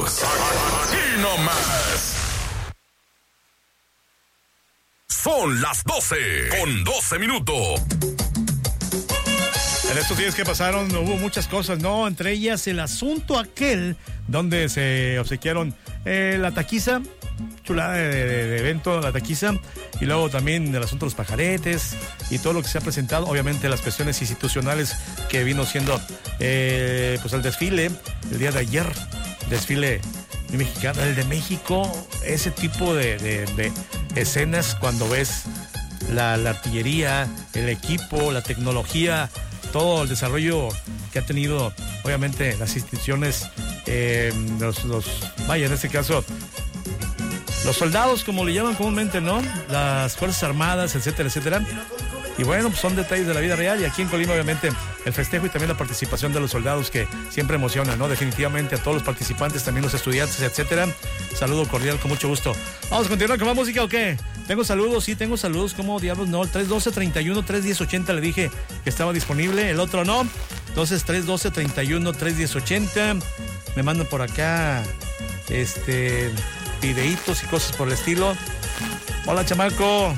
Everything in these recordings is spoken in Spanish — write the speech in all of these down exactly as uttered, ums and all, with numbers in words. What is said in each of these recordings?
Aquí nomás. Son las doce con doce minutos. En estos días que pasaron hubo muchas cosas, ¿no? Entre ellas el asunto aquel donde se obsequiaron eh, la taquiza, chulada de, de, de evento, la taquiza, y luego también el asunto de los pajaretes y todo lo que se ha presentado, obviamente las cuestiones institucionales que vino siendo eh, pues el desfile el día de ayer, desfile mexicano, el de México, ese tipo de, de, de escenas cuando ves la, la artillería, el equipo, la tecnología, todo el desarrollo que ha tenido, obviamente, las instituciones, eh, los, los, vaya, en este caso, los soldados, como le llaman comúnmente, ¿no? Las Fuerzas Armadas, etcétera, etcétera. Y bueno, pues son detalles de la vida real. Y aquí en Colima, obviamente, el festejo y también la participación de los soldados que siempre emociona, ¿no? Definitivamente a todos los participantes, también los estudiantes, etcétera. Saludo cordial, con mucho gusto. Vamos a continuar con más música, ¿o qué? Tengo saludos, sí, tengo saludos. ¿Cómo diablos no? El tres doce, treinta y uno, tres diez, ochenta le dije que estaba disponible. El otro no. Entonces, tres doce, treinta y uno, tres diez, ochenta. Me mandan por acá, este, videitos y cosas por el estilo. Hola, chamaco.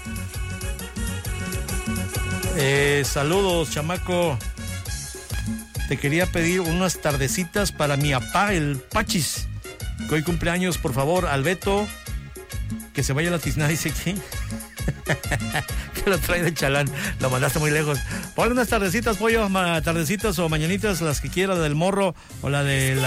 Eh, saludos, chamaco. Te quería pedir unas tardecitas para mi papá, el Pachis, que hoy cumpleaños, por favor, al Beto, que se vaya a la tiznada, dice que que lo trae de chalán, lo mandaste muy lejos. Ponle unas tardecitas, pollo, ma, tardecitas o mañanitas, las que quiera, la del morro o la de la